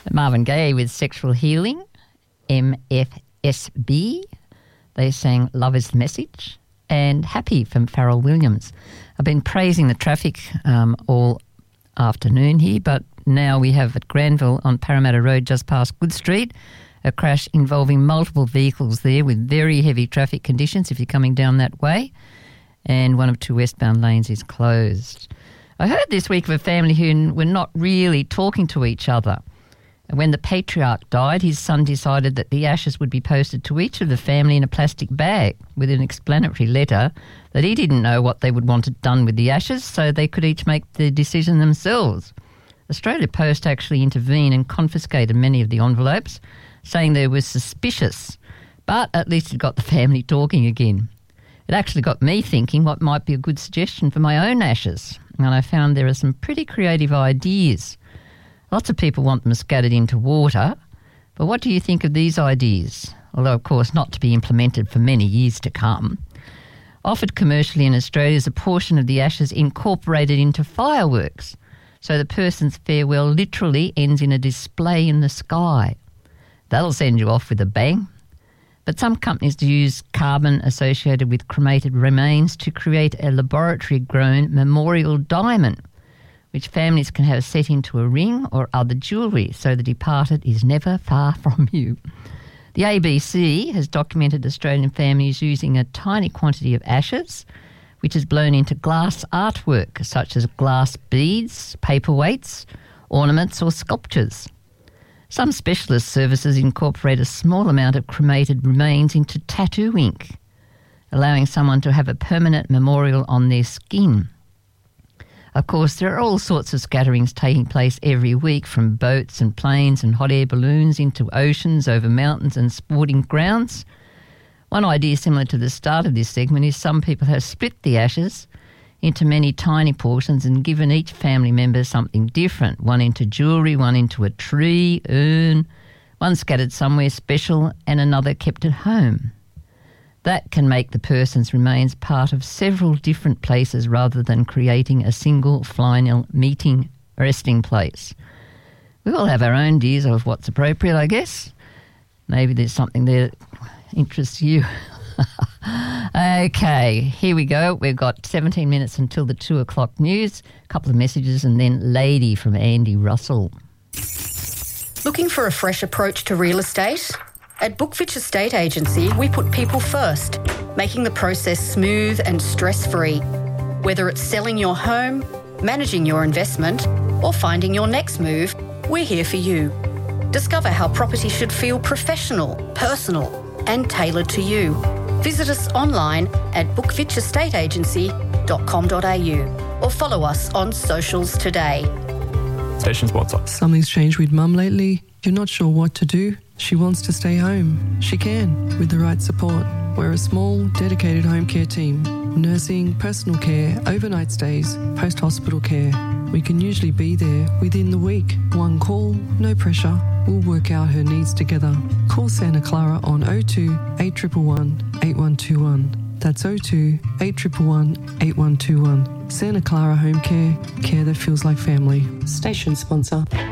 Marvin Gaye with Sexual Healing, MFSB. They sang Love is the Message, and Happy from Pharrell Williams. I've been praising the traffic all afternoon here, but now we have at Granville on Parramatta Road just past Good Street a crash involving multiple vehicles there with very heavy traffic conditions if you're coming down that way, and one of two westbound lanes is closed. I heard this week of a family who were not really talking to each other. And when the patriarch died, his son decided that the ashes would be posted to each of the family in a plastic bag with an explanatory letter that he didn't know what they would want it done with the ashes, so they could each make the decision themselves. Australia Post actually intervened and confiscated many of the envelopes, saying they were suspicious, but at least it got the family talking again. It actually got me thinking what might be a good suggestion for my own ashes, and I found there are some pretty creative ideas. Lots of people want them scattered into water, but what do you think of these ideas? Although, of course, not to be implemented for many years to come. Offered commercially in Australia is a portion of the ashes incorporated into fireworks, so the person's farewell literally ends in a display in the sky. That'll send you off with a bang. But some companies use carbon associated with cremated remains to create a laboratory-grown memorial diamond, which families can have set into a ring or other jewellery, so the departed is never far from you. The ABC has documented Australian families using a tiny quantity of ashes, which is blown into glass artwork, such as glass beads, paperweights, ornaments or sculptures. Some specialist services incorporate a small amount of cremated remains into tattoo ink, allowing someone to have a permanent memorial on their skin. Of course, there are all sorts of scatterings taking place every week, from boats and planes and hot air balloons into oceans, over mountains and sporting grounds. One idea similar to the start of this segment is some people have split the ashes into many tiny portions and given each family member something different, one into jewellery, one into a tree, urn, one scattered somewhere special and another kept at home. That can make the person's remains part of several different places rather than creating a single final resting place. We all have our own ideas of what's appropriate, I guess. Maybe there's something there that interests you. Okay, here we go. We've got 17 minutes until the 2 o'clock news, a couple of messages, and then Lady from Andy Russell. Looking for a fresh approach to real estate? At Bookfitch Estate Agency, we put people first, making the process smooth and stress-free. Whether it's selling your home, managing your investment, or finding your next move, we're here for you. Discover how property should feel professional, personal, and tailored to you. Visit us online at bookfitchestateagency.com.au or follow us on socials today. Station sponsor. Something's changed with Mum lately. You're not sure what to do. She wants to stay home. She can, with the right support. We're a small, dedicated home care team. Nursing, personal care, overnight stays, post-hospital care. We can usually be there within the week. One call, no pressure. We'll work out her needs together. Call Santa Clara on 02 8111 8121. That's 02 8111 8121. Santa Clara Home Care, care that feels like family. Station sponsor.